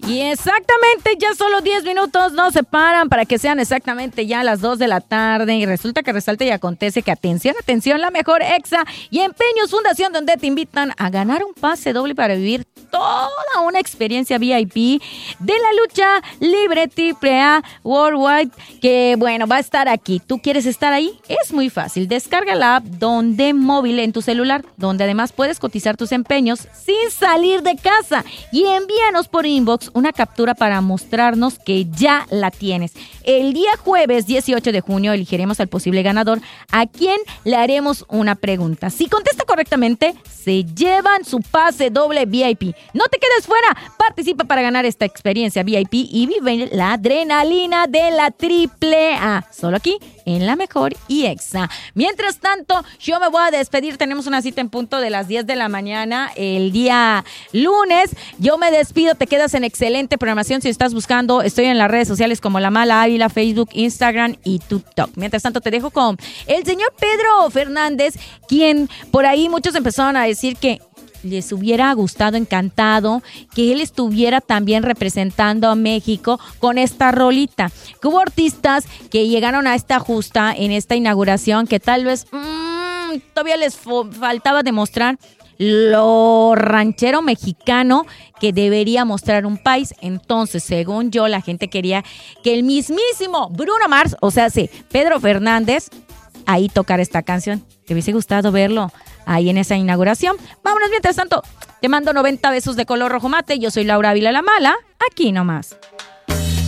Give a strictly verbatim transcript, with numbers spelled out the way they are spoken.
Y exactamente, ya solo diez minutos nos separan para que sean exactamente ya las dos de la tarde. Y resulta que resalta y acontece que, atención, atención, la mejor Exa y Empeños Fundación, donde te invitan a ganar un pase doble para vivir toda una experiencia V I P de la lucha libre triple A Worldwide, que bueno, va a estar aquí. ¿Tú quieres estar ahí? Es muy fácil. Descarga la app Donde Móvil en tu celular, donde además puedes cotizar tus empeños sin salir de casa, y envíanos por inbox una captura para mostrarnos que ya la tienes. El día jueves dieciocho de junio elegiremos al posible ganador, a quien le haremos una pregunta. Si contesta correctamente, se llevan su pase doble V I P. No te quedes fuera, participa para ganar esta experiencia V I P y vive la adrenalina de la triple A, solo aquí en La Mejor y Exa. Mientras tanto, yo me voy a despedir. Tenemos una cita en punto de las diez de la mañana el día lunes. Yo me despido, te quedas en excelente programación. Si estás buscando, estoy en las redes sociales como La Mala Ávila, Facebook, Instagram y TikTok. Mientras tanto, te dejo con el señor Pedro Fernández, quien por ahí muchos empezaron a decir que les hubiera gustado, encantado, que él estuviera también representando a México con esta rolita. Que hubo artistas que llegaron a esta justa en esta inauguración que tal vez mmm, todavía les fo- faltaba demostrar lo ranchero mexicano que debería mostrar un país. Entonces, según yo, la gente quería que el mismísimo Bruno Mars, o sea, sí, Pedro Fernández, ahí tocar esta canción. ¿Te hubiese gustado verlo ahí en esa inauguración? Vámonos, mientras tanto, te mando noventa besos de color rojo mate. Yo soy Laura Ávila, la Mala, aquí nomás.